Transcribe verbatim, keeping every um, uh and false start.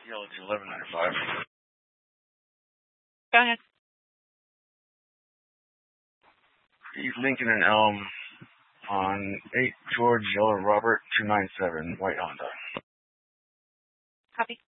Yellow to eleven ninety-five. Go ahead. Steve Lincoln and Elm on eight George Yellow Robert two nine seven White Honda. Copy.